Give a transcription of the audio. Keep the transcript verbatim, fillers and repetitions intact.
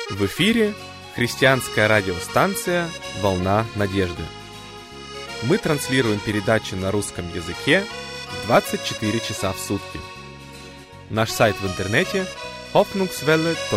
В эфире христианская радиостанция «Волна надежды». Мы транслируем передачи на русском языке двадцать четыре часа в сутки. Наш сайт в интернете hoffnungswelle точка